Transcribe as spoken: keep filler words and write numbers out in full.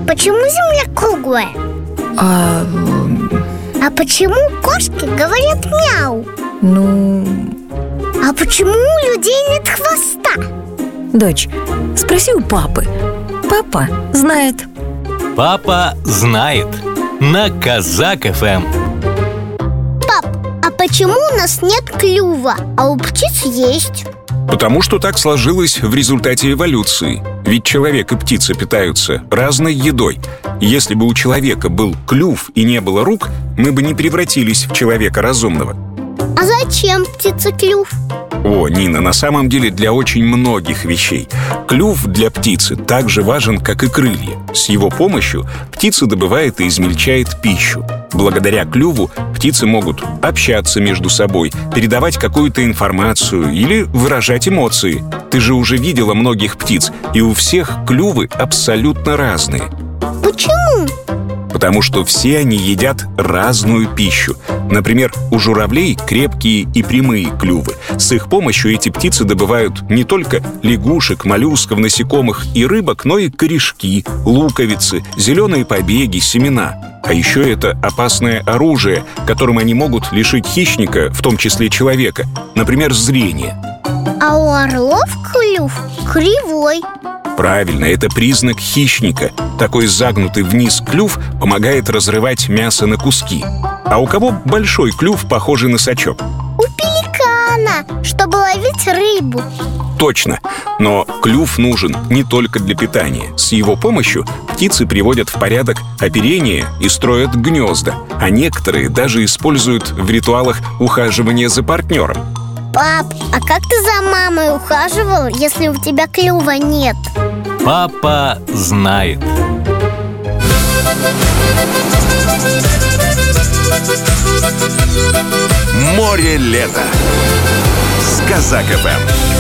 почему Земля круглая? А... А почему кошки говорят мяу? Ну... А почему у людей нет хвоста? Дочь, спроси у папы. Папа знает. Папа знает. На Казак эф эм. Пап, а почему у нас нет клюва, а у птиц есть? Потому что так сложилось в результате эволюции. Ведь человек и птица питаются разной едой. Если бы у человека был клюв и не было рук, мы бы не превратились в человека разумного. А зачем птице клюв? О, Нина, на самом деле для очень многих вещей. Клюв для птицы так же важен, как и крылья. С его помощью птица добывает и измельчает пищу. Благодаря клюву птицы могут общаться между собой, передавать какую-то информацию или выражать эмоции. Ты же уже видела многих птиц, и у всех клювы абсолютно разные. Почему? Потому что все они едят разную пищу. Например, у журавлей крепкие и прямые клювы. С их помощью эти птицы добывают не только лягушек, моллюсков, насекомых и рыбок, но и корешки, луковицы, зеленые побеги, семена. А еще это опасное оружие, которым они могут лишить хищника, в том числе человека, например, зрения. А у орлов клюв кривой. Правильно, это признак хищника. Такой загнутый вниз клюв помогает разрывать мясо на куски. А у кого большой клюв, похожий на сачок? У пеликана, чтобы ловить рыбу. Точно, но клюв нужен не только для питания. С его помощью птицы приводят в порядок оперение и строят гнезда. А некоторые даже используют в ритуалах ухаживания за партнером. Пап, а как ты за мамой ухаживал, если у тебя клюва нет? Папа знает. Море лета с Казак эф эм.